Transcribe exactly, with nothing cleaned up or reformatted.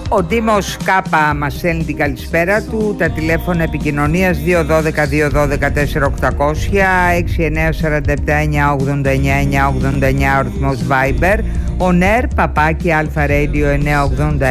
Ο Δήμος Κάπα μας στέλνει την καλησπέρα του. Τα τηλέφωνα επικοινωνίας δύο ένα δύο δύο ένα δύο τέσσερα οκτακόσια, έξι εννιά τέσσερα επτά εννιά ογδόντα εννιά εννιά ογδόντα εννιά, ο ρυθμός Viber, ο νερ παπάκι αλφα radio εννιά ογδόντα